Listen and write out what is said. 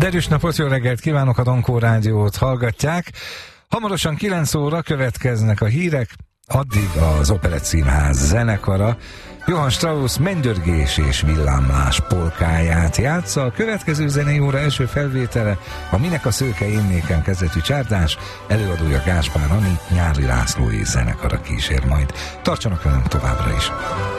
Derűs napot, jó reggelt kívánok, a Donkó Rádiót hallgatják. Hamarosan 9 óra következnek a hírek, addig az Operett Színház zenekara Johann Strauss Mennydörgés és villámlás polkáját játsza. A következő zenei óra első felvétele a Minek a szőke én nékem kezdetű csárdás, előadója Gáspár Ani, Nyári László és zenekara kísér majd. Tartsanak velem továbbra is!